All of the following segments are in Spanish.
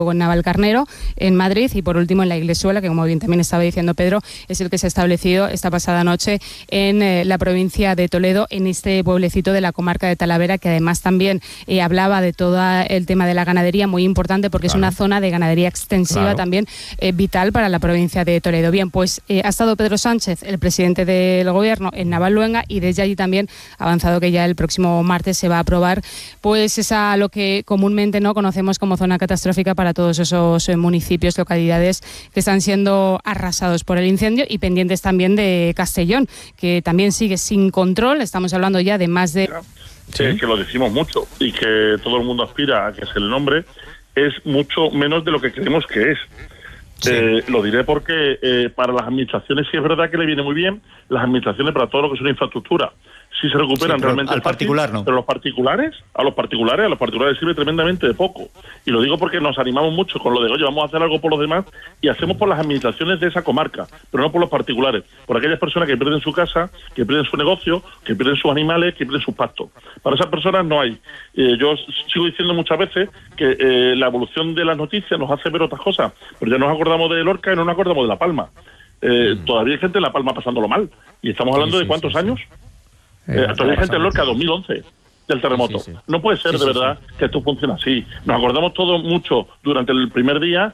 en Navalcarnero, en Madrid, y por último en la Iglesuela, que como bien también estaba diciendo Pedro, es el que se ha establecido esta pasada noche en la provincia de Toledo, en este pueblecito de la comarca de Talavera, que además también hablaba de todo el tema de la ganadería, muy importante porque es una zona de ganadería extensiva también vital para la provincia de Toledo. Bien, pues ha estado Pedro Sánchez, el presidente del gobierno, en Navalluenga, y desde allí también ha avanzado que ya el próximo martes se va a aprobar pues esa, lo que comúnmente no conocemos como zona catastrófica para todos esos municipios, localidades que están siendo arrasados por el incendio, y pendientes también de Castellón, que también sigue sin control. Estamos hablando ya de más de... Que lo decimos mucho y que todo el mundo aspira a que se le nombre, es mucho menos de lo que creemos que es. Lo diré porque para las administraciones sí es verdad que le viene muy bien, las administraciones para todo lo que es una infraestructura, sí se recuperan realmente al particular no. Pero a los particulares sirve tremendamente de poco. Y lo digo porque nos animamos mucho con lo de, oye, vamos a hacer algo por los demás, y hacemos por las administraciones de esa comarca, pero no por los particulares, por aquellas personas que pierden su casa, que pierden su negocio, que pierden sus animales, que pierden sus pastos. Para esas personas no hay. Yo sigo diciendo muchas veces que la evolución de las noticias nos hace ver otras cosas, pero ya nos acordamos de Lorca y no nos acordamos de La Palma. Todavía hay gente en La Palma pasándolo mal, y estamos hablando de ¿cuántos años? Todavía hay gente en Lorca, 2011, del terremoto. No puede ser de verdad que esto funcione así. Nos acordamos todos mucho durante el primer día,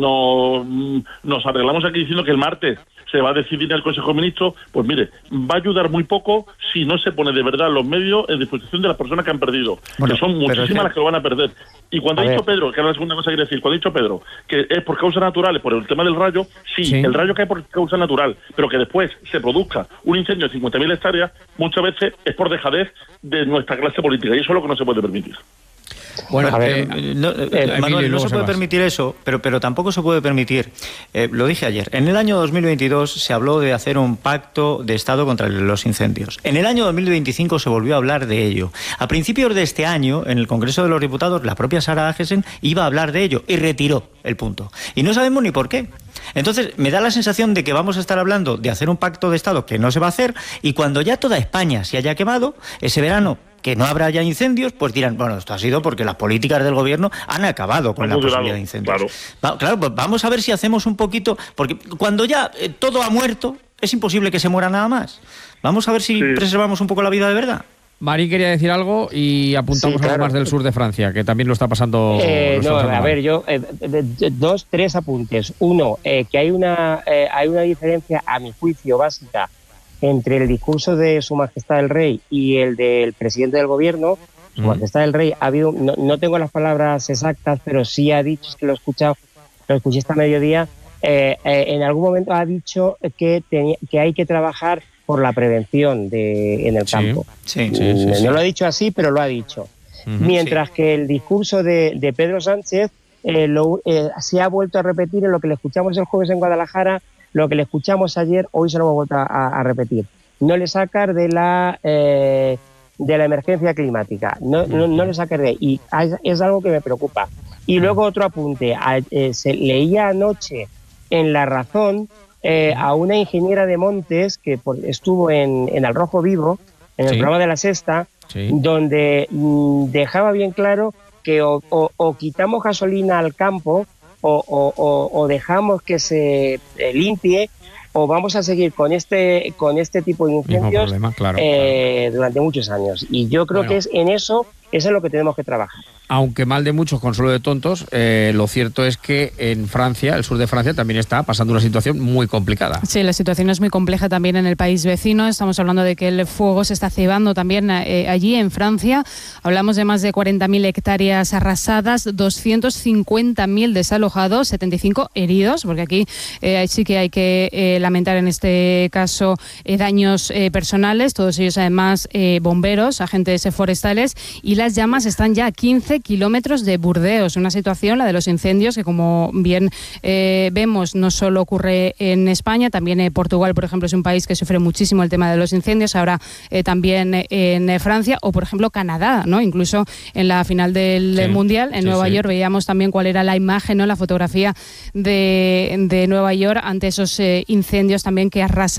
nos arreglamos aquí diciendo que el martes se va a decidir en el Consejo de Ministros. Pues mire, va a ayudar muy poco si no se pone de verdad los medios en disposición de las personas que han perdido, que son muchísimas las que lo van a perder. Y cuando ha dicho Pedro, que era la segunda cosa que quería decir, cuando ha dicho Pedro que es por causas naturales, por el tema del rayo, sí, el rayo cae por causa natural, pero que después se produzca un incendio de 50.000 hectáreas, muchas veces es por dejadez de nuestra clase política, y eso es lo que no se puede permitir. Bueno, Manuel, no se puede permitir eso, pero tampoco se puede permitir, lo dije ayer, en el año 2022 se habló de hacer un pacto de Estado contra los incendios. En el año 2025 se volvió a hablar de ello. A principios de este año, en el Congreso de los Diputados, la propia Sara Agesen iba a hablar de ello y retiró el punto. Y no sabemos ni por qué. Entonces, me da la sensación de que vamos a estar hablando de hacer un pacto de Estado que no se va a hacer, y cuando ya toda España se haya quemado, ese verano, que no habrá ya incendios, pues dirán, bueno, esto ha sido porque las políticas del gobierno han acabado con la posibilidad de incendios. Claro, pues vamos a ver si hacemos un poquito, porque cuando ya todo ha muerto, es imposible que se muera nada más. Vamos a ver si preservamos un poco la vida de verdad. Marín quería decir algo y apuntamos algo más del sur de Francia, que también lo está pasando. Yo, tres apuntes. Uno, que hay una diferencia, a mi juicio, básica entre el discurso de Su Majestad el Rey y el del presidente del gobierno. Su Majestad el Rey ha habido, no tengo las palabras exactas, pero sí ha dicho, es que lo escuché esta mediodía, en algún momento ha dicho que hay que trabajar por la prevención en el campo. No lo ha dicho así, pero lo ha dicho. Mientras que el discurso de Pedro Sánchez se ha vuelto a repetir en lo que le escuchamos el jueves en Guadalajara, lo que le escuchamos ayer, hoy se lo hemos vuelto a repetir. No le sacar de la emergencia climática, no le sacar de ahí. Y es algo que me preocupa. Y luego otro apunte, leía anoche en La Razón a una ingeniera de montes que estuvo en Al Rojo Vivo, en el programa de La Sexta, donde dejaba bien claro que o quitamos gasolina al campo o dejamos que se limpie, o vamos a seguir con este tipo de incendios durante muchos años. Y yo creo que eso es lo que tenemos que trabajar. Aunque mal de muchos, consuelo de tontos, lo cierto es que en Francia, el sur de Francia, también está pasando una situación muy complicada. Sí, la situación es muy compleja también en el país vecino. Estamos hablando de que el fuego se está cebando también allí en Francia. Hablamos de más de 40.000 hectáreas arrasadas, 250.000 desalojados, 75 heridos, porque aquí sí que hay que lamentar en este caso daños personales, todos ellos además bomberos, agentes forestales, y las llamas están ya a 15 kilómetros de Burdeos. Una situación, la de los incendios, que como bien vemos, no solo ocurre en España, también Portugal, por ejemplo, es un país que sufre muchísimo el tema de los incendios, ahora también en Francia, o por ejemplo Canadá, ¿no? Incluso en la final del Mundial, en Nueva York, veíamos también cuál era la imagen, ¿no? La fotografía de Nueva York ante esos incendios también que arrasan